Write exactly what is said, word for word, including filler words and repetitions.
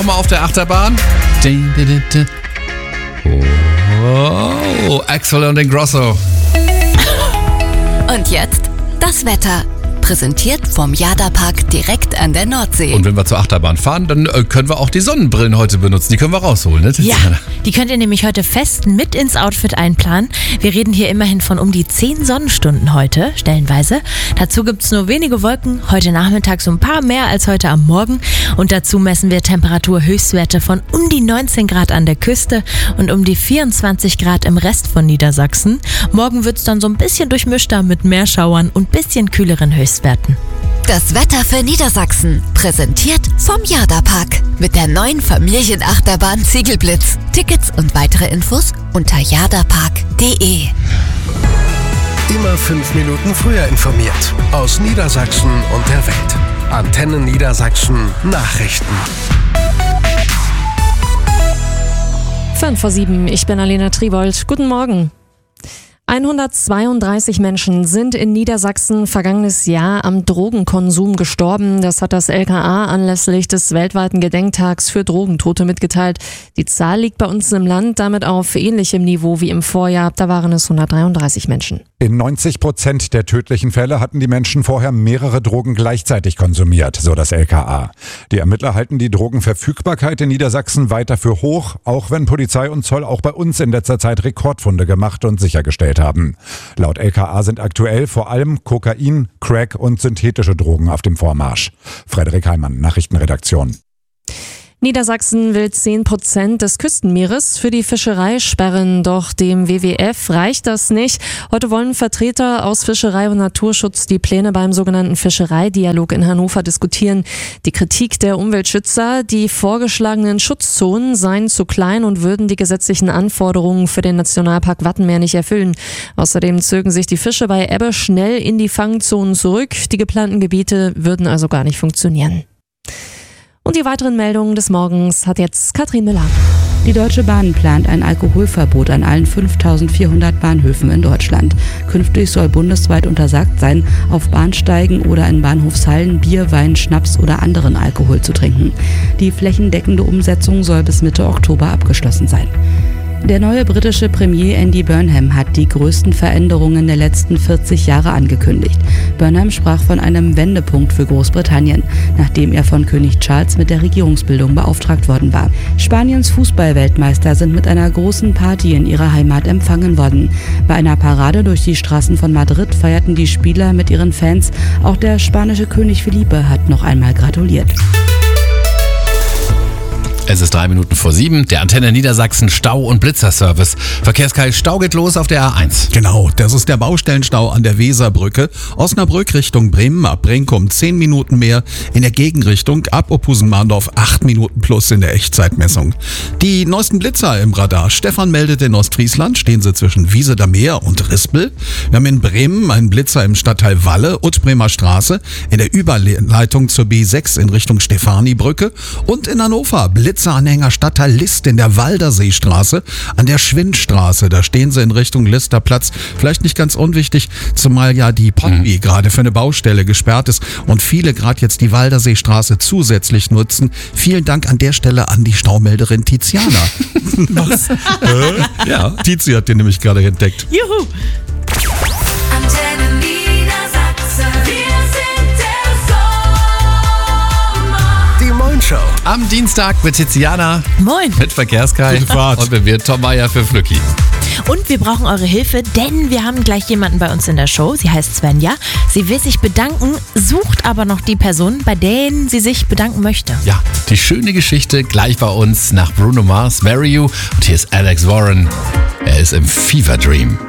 mal auf der Achterbahn. Oh, Axel und Ingrosso. Und jetzt das Wetter. Präsentiert vom Jada-Park direkt an der Nordsee. Und wenn wir zur Achterbahn fahren, dann äh, können wir auch die Sonnenbrillen heute benutzen. Die können wir rausholen, ne? Ja, die könnt ihr nämlich heute fest mit ins Outfit einplanen. Wir reden hier immerhin von um die zehn Sonnenstunden heute, stellenweise. Dazu gibt es nur wenige Wolken, heute Nachmittag so ein paar mehr als heute am Morgen. Und dazu messen wir Temperaturhöchstwerte von um die neunzehn Grad an der Küste und um die vierundzwanzig Grad im Rest von Niedersachsen. Morgen wird es dann so ein bisschen durchmischter mit mehr Schauern und bisschen kühleren Höchstwerten. Das Wetter für Niedersachsen, präsentiert vom Jada-Park mit der neuen Familienachterbahn Ziegelblitz. Tickets und weitere Infos unter jadapark punkt de. Immer fünf Minuten früher informiert. Aus Niedersachsen und der Welt. Antenne Niedersachsen Nachrichten. fünf vor sieben, ich bin Alena Tribold. Guten Morgen. hundertzweiunddreißig Menschen sind in Niedersachsen vergangenes Jahr am Drogenkonsum gestorben. Das hat das L K A anlässlich des weltweiten Gedenktags für Drogentote mitgeteilt. Die Zahl liegt bei uns im Land damit auf ähnlichem Niveau wie im Vorjahr. Da waren es hundertdreiunddreißig Menschen. In neunzig Prozent der tödlichen Fälle hatten die Menschen vorher mehrere Drogen gleichzeitig konsumiert, so das L K A. Die Ermittler halten die Drogenverfügbarkeit in Niedersachsen weiter für hoch, auch wenn Polizei und Zoll auch bei uns in letzter Zeit Rekordfunde gemacht und sichergestellt haben. Laut L K A sind aktuell vor allem Kokain, Crack und synthetische Drogen auf dem Vormarsch. Frederik Heimann, Nachrichtenredaktion. Niedersachsen will zehn Prozent des Küstenmeeres für die Fischerei sperren, doch dem W W F reicht das nicht. Heute wollen Vertreter aus Fischerei und Naturschutz die Pläne beim sogenannten Fischereidialog in Hannover diskutieren. Die Kritik der Umweltschützer, die vorgeschlagenen Schutzzonen seien zu klein und würden die gesetzlichen Anforderungen für den Nationalpark Wattenmeer nicht erfüllen. Außerdem zögen sich die Fische bei Ebbe schnell in die Fangzonen zurück. Die geplanten Gebiete würden also gar nicht funktionieren. Und die weiteren Meldungen des Morgens hat jetzt Katrin Müller. Die Deutsche Bahn plant ein Alkoholverbot an allen fünftausendvierhundert Bahnhöfen in Deutschland. Künftig soll bundesweit untersagt sein, auf Bahnsteigen oder in Bahnhofshallen Bier, Wein, Schnaps oder anderen Alkohol zu trinken. Die flächendeckende Umsetzung soll bis Mitte Oktober abgeschlossen sein. Der neue britische Premier Andy Burnham hat die größten Veränderungen der letzten vierzig Jahre angekündigt. Burnham sprach von einem Wendepunkt für Großbritannien, nachdem er von König Charles mit der Regierungsbildung beauftragt worden war. Spaniens Fußballweltmeister sind mit einer großen Party in ihrer Heimat empfangen worden. Bei einer Parade durch die Straßen von Madrid feierten die Spieler mit ihren Fans. Auch der spanische König Felipe hat noch einmal gratuliert. Es ist drei Minuten vor sieben, der Antenne Niedersachsen Stau- und Blitzerservice. Verkehrskeil, Stau geht los auf der A eins. Genau, das ist der Baustellenstau an der Weserbrücke. Osnabrück Richtung Bremen ab Brinkum zehn Minuten mehr. In der Gegenrichtung ab Ophusen-Mahndorf acht Minuten plus in der Echtzeitmessung. Die neuesten Blitzer im Radar. Stefan meldet in Ostfriesland, stehen sie zwischen Wieseder Meer und Rispel. Wir haben in Bremen einen Blitzer im Stadtteil Walle, Utbremer Straße, in der Überleitung zur B sechs in Richtung Stefanibrücke. Und in Hannover Blitzer Anhänger Stadtteil List in der Walderseestraße, an der Schwindstraße. Da stehen sie in Richtung Listerplatz. Vielleicht nicht ganz unwichtig, zumal ja die Potby mhm. gerade für eine Baustelle gesperrt ist und viele gerade jetzt die Walderseestraße zusätzlich nutzen. Vielen Dank an der Stelle an die Staumelderin Tiziana. Was? äh? Ja, Tizi hat den nämlich gerade entdeckt. Juhu! Antenne Niedersachsen, wir sind der Sommer. Die Moin-Show. Am Dienstag mit Tiziana. Moin. Mit Verkehrskeil. Gute Fahrt. Und mit mir Tom Meier für Flücki. Und wir brauchen eure Hilfe, denn wir haben gleich jemanden bei uns in der Show. Sie heißt Svenja. Sie will sich bedanken, sucht aber noch die Person, bei denen sie sich bedanken möchte. Ja, die schöne Geschichte gleich bei uns nach Bruno Mars, Marry You. Und hier ist Alex Warren. Er ist im Fever Dream.